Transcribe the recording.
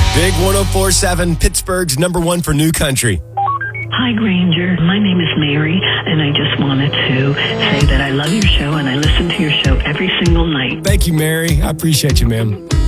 Big 104.7, Pittsburgh's number one for new country. Hi, Granger. My name is Mary, and I just wanted to say that I love your show, and I listen to your show every single night. Thank you, Mary. I appreciate you, ma'am.